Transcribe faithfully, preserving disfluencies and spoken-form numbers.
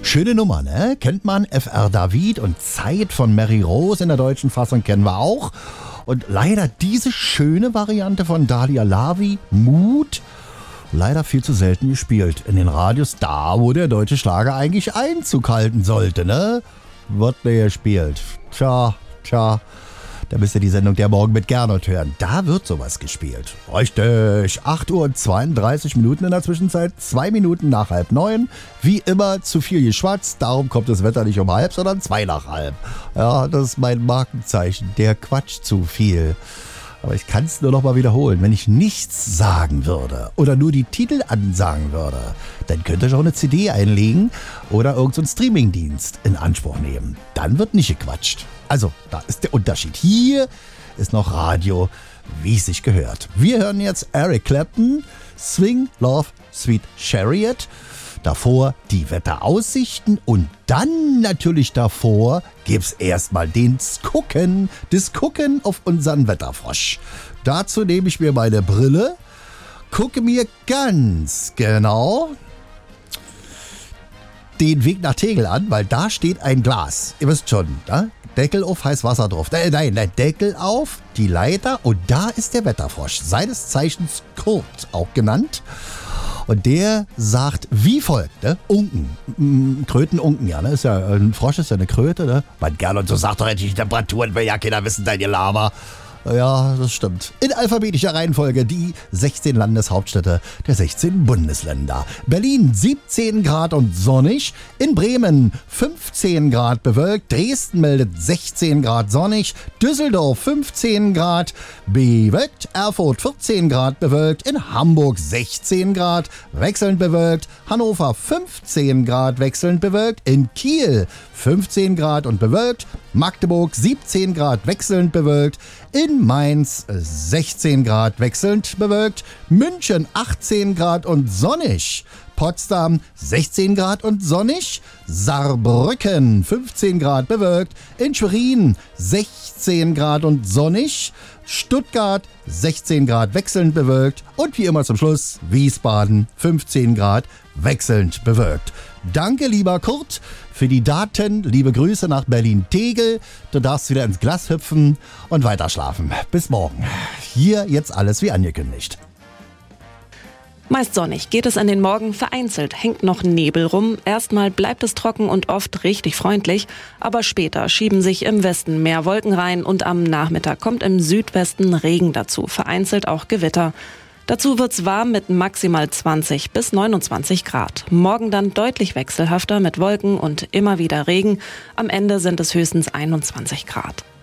Schöne Nummer, ne? Kennt man. F R David und Zeit von Mary Rose in der deutschen Fassung kennen wir auch. Und leider diese schöne Variante von Dalia Lavi, Mut, leider viel zu selten gespielt. In den Radios da, wo der deutsche Schlager eigentlich Einzug halten sollte, ne? Wird nicht gespielt. Tja, tja. Da müsst ihr die Sendung Der Morgen mit Gernot hören. Da wird sowas gespielt. Richtig. acht Uhr und zweiunddreißig Minuten in der Zwischenzeit. Zwei Minuten nach halb neun. Wie immer zu viel geschwatzt. Darum kommt das Wetter nicht um halb, sondern zwei nach halb. Ja, das ist mein Markenzeichen. Der quatscht zu viel. Aber ich kann es nur noch mal wiederholen. Wenn ich nichts sagen würde oder nur die Titel ansagen würde, dann könnt ihr auch eine C D einlegen oder irgendeinen Streamingdienst in Anspruch nehmen. Dann wird nicht gequatscht. Also, da ist der Unterschied. Hier ist noch Radio, wie es sich gehört. Wir hören jetzt Eric Clapton, Swing, Love, Sweet Chariot. Davor die Wetteraussichten und dann natürlich davor gibt's erstmal den Gucken, das Gucken auf unseren Wetterfrosch. Dazu nehme ich mir meine Brille, gucke mir ganz genau den Weg nach Tegel an, weil da steht ein Glas. Ihr wisst schon, ne? Deckel auf, heiß Wasser drauf. Nein, nein, nein, Deckel auf, die Leiter und da ist der Wetterfrosch. Seines Zeichens Kurt auch genannt. Und der sagt wie folgt, ne? Unken. Krötenunken, ja, ne? Ist ja, ein Frosch ist ja eine Kröte, ne? Mein Kerl, und so sagt doch endlich die Temperaturen, will ja keiner wissen, dein Gelaber. Ja, das stimmt. In alphabetischer Reihenfolge die sechzehn Landeshauptstädte der sechzehn Bundesländer. Berlin siebzehn Grad und sonnig. In Bremen fünfzehn Grad bewölkt. Dresden meldet sechzehn Grad sonnig. Düsseldorf fünfzehn Grad bewölkt. Erfurt vierzehn Grad bewölkt. In Hamburg sechzehn Grad wechselnd bewölkt. Hannover fünfzehn Grad wechselnd bewölkt. In Kiel fünfzehn Grad und bewölkt. Magdeburg siebzehn Grad wechselnd bewölkt. In Mainz sechzehn Grad wechselnd bewölkt. München achtzehn Grad und sonnig. Potsdam sechzehn Grad und sonnig. Saarbrücken fünfzehn Grad bewölkt. In Schwerin sechzehn Grad und sonnig. Stuttgart sechzehn Grad wechselnd bewölkt. Und wie immer zum Schluss Wiesbaden fünfzehn Grad wechselnd bewölkt. Danke, lieber Kurt, für die Daten. Liebe Grüße nach Berlin-Tegel. Du darfst wieder ins Glas hüpfen und weiter schlafen. Bis morgen. Hier jetzt alles wie angekündigt. Meist sonnig geht es an den Morgen, vereinzelt hängt noch Nebel rum. Erstmal bleibt es trocken und oft richtig freundlich, aber später schieben sich im Westen mehr Wolken rein und am Nachmittag kommt im Südwesten Regen dazu, vereinzelt auch Gewitter. Dazu wird's warm mit maximal zwanzig bis neunundzwanzig Grad. Morgen dann deutlich wechselhafter mit Wolken und immer wieder Regen. Am Ende sind es höchstens einundzwanzig Grad.